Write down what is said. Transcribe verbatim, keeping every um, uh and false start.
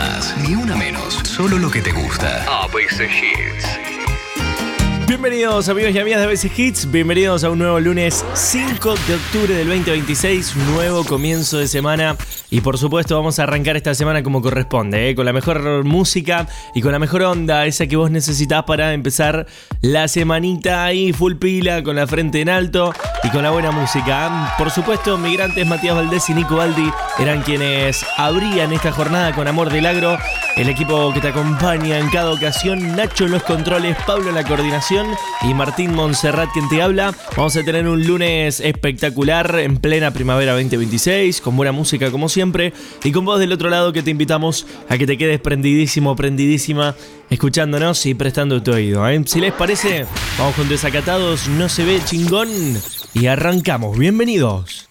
más, ni una menos. Solo lo que te gusta. A B C Hits. Bienvenidos amigos y amigas de A B C Hits, bienvenidos a un nuevo lunes cinco de octubre del veinte veintiséis, nuevo comienzo de semana y por supuesto vamos a arrancar esta semana como corresponde, ¿eh? Con la mejor música y con la mejor onda, esa que vos necesitás para empezar la semanita ahí full pila, con la frente en alto y con la buena música. Por supuesto, Migrantes, Matías Valdés y Nico Baldi eran quienes abrían esta jornada con Amor del Agro, el equipo que te acompaña en cada ocasión, Nacho en los controles, Pablo en la coordinación y Martín Montserrat quien te habla. Vamos a tener un lunes espectacular en plena primavera veinte veintiséis, con buena música como siempre y con vos del otro lado que te invitamos a que te quedes prendidísimo, prendidísima escuchándonos y prestando tu oído, ¿eh? Si les parece, vamos con Desacatados, No se ve chingón y arrancamos. Bienvenidos.